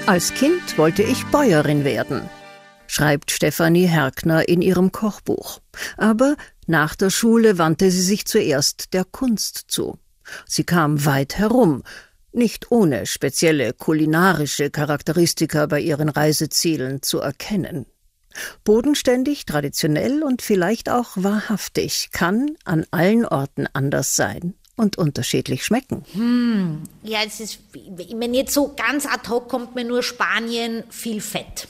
Als Kind wollte ich Bäuerin werden, schreibt Stefanie Herkner in ihrem Kochbuch. Aber nach der Schule wandte sie sich zuerst der Kunst zu. Sie kam weit herum, nicht ohne spezielle kulinarische Charakteristika bei ihren Reisezielen zu erkennen. Bodenständig, traditionell und vielleicht auch wahrhaftig kann an allen Orten anders sein und unterschiedlich schmecken. Ja, es ist, wenn jetzt so ganz ad hoc kommt mir nur Spanien viel Fett.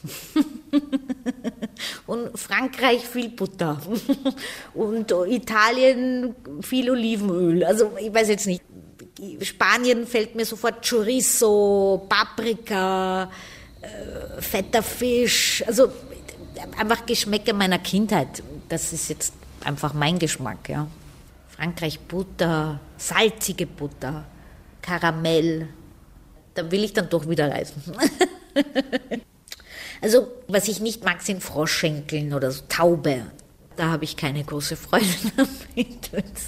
Und Frankreich viel Butter. Und Italien viel Olivenöl. Also ich weiß jetzt nicht. Spanien fällt mir sofort Chorizo, Paprika, fetter Fisch. Also einfach Geschmäcker meiner Kindheit. Das ist jetzt einfach mein Geschmack, ja. Frankreich Butter, salzige Butter, Karamell. Da will ich dann doch wieder reisen. Also, was ich nicht mag, sind Froschschenkeln oder so Taube. Da habe ich keine große Freude damit.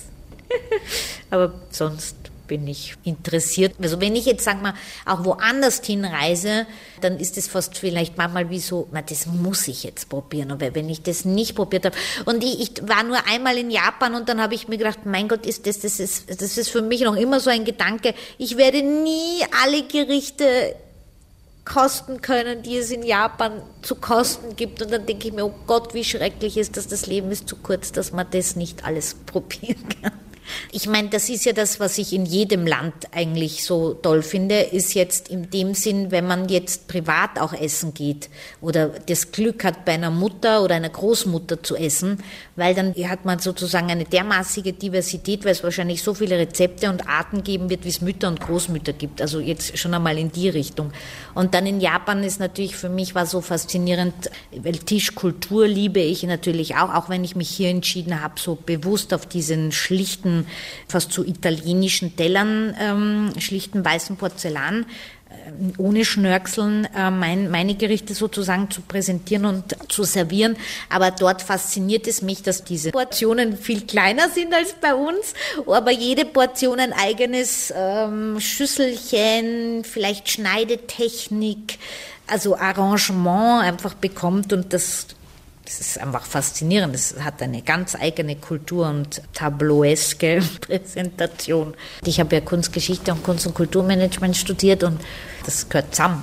Aber sonst bin ich interessiert. Also wenn ich jetzt, sag mal, auch woanders hinreise, dann ist es fast vielleicht manchmal wie so, na, das muss ich jetzt probieren. Aber wenn ich das nicht probiert habe. Und ich war nur einmal in Japan und dann habe ich mir gedacht, mein Gott, das ist für mich noch immer so ein Gedanke, ich werde nie alle Gerichte kosten können, die es in Japan zu kosten gibt. Und dann denke ich mir, oh Gott, wie schrecklich ist das Leben ist zu kurz, dass man das nicht alles probieren kann. Ich meine, das ist ja das, was ich in jedem Land eigentlich so toll finde, ist jetzt in dem Sinn, wenn man jetzt privat auch essen geht oder das Glück hat, bei einer Mutter oder einer Großmutter zu essen, weil dann hat man sozusagen eine dermaßige Diversität, weil es wahrscheinlich so viele Rezepte und Arten geben wird, wie es Mütter und Großmütter gibt. Also jetzt schon einmal in die Richtung. Und dann in Japan ist natürlich für mich war so faszinierend, weil Tischkultur liebe ich natürlich auch wenn ich mich hier entschieden habe, so bewusst auf diesen schlichten, fast so italienischen Tellern, schlichten weißen Porzellan, ohne Schnörkeln, meine Gerichte sozusagen zu präsentieren und zu servieren. Aber dort fasziniert es mich, dass diese Portionen viel kleiner sind als bei uns, aber jede Portion ein eigenes Schüsselchen, vielleicht Schneidetechnik, also Arrangement einfach bekommt und das ist einfach faszinierend. Es hat eine ganz eigene Kultur und tableaueske Präsentation. Ich habe ja Kunstgeschichte und Kunst- und Kulturmanagement studiert und das gehört zusammen.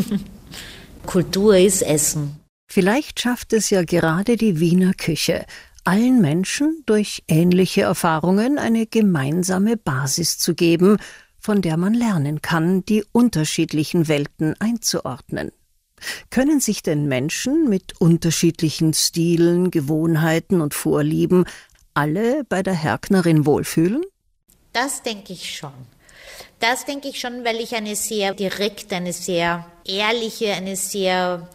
Kultur ist Essen. Vielleicht schafft es ja gerade die Wiener Küche, allen Menschen durch ähnliche Erfahrungen eine gemeinsame Basis zu geben, von der man lernen kann, die unterschiedlichen Welten einzuordnen. Können sich denn Menschen mit unterschiedlichen Stilen, Gewohnheiten und Vorlieben alle bei der Herknerin wohlfühlen? Das denke ich schon. Das denke ich schon, weil ich eine sehr direkte, eine sehr ehrliche, eine sehr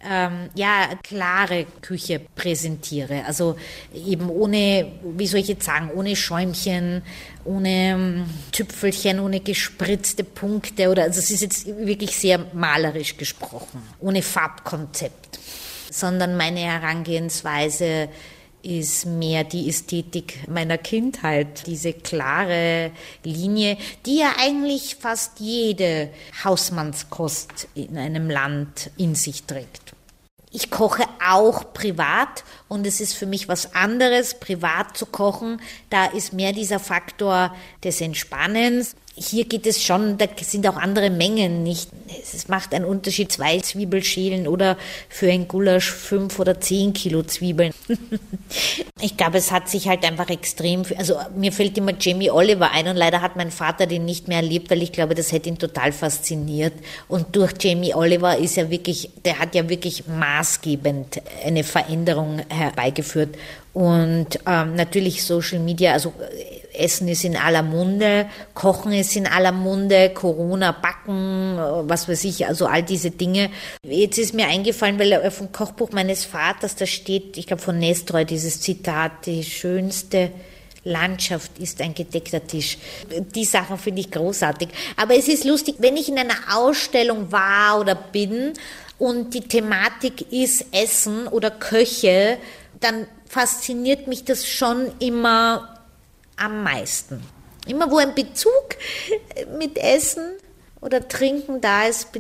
klare Küche präsentiere. Also eben ohne, wie soll ich jetzt sagen, ohne Schäumchen, ohne Tüpfelchen, ohne gespritzte Punkte oder, also es ist jetzt wirklich sehr malerisch gesprochen, ohne Farbkonzept, sondern meine Herangehensweise ist mehr die Ästhetik meiner Kindheit, diese klare Linie, die ja eigentlich fast jede Hausmannskost in einem Land in sich trägt. Ich koche auch privat und es ist für mich was anderes, privat zu kochen. Da ist mehr dieser Faktor des Entspannens. Hier geht es schon, da sind auch andere Mengen nicht. Es macht einen Unterschied, 2 Zwiebelschälen oder für ein Gulasch 5 oder 10 Kilo Zwiebeln. Ich glaube, es hat sich halt einfach extrem, also mir fällt immer Jamie Oliver ein und leider hat mein Vater den nicht mehr erlebt, weil ich glaube, das hätte ihn total fasziniert. Und durch Jamie Oliver ist er wirklich, der hat ja wirklich maßgebend eine Veränderung herbeigeführt. Und natürlich Social Media, also Essen ist in aller Munde, Kochen ist in aller Munde, Corona, Backen, was weiß ich, also all diese Dinge. Jetzt ist mir eingefallen, weil vom Kochbuch meines Vaters, da steht, ich glaube von Nestroy, dieses Zitat, die schönste Landschaft ist ein gedeckter Tisch. Die Sachen finde ich großartig. Aber es ist lustig, wenn ich in einer Ausstellung war oder bin und die Thematik ist Essen oder Köche, dann fasziniert mich das schon immer am meisten. Immer wo ein Bezug mit Essen oder Trinken da ist,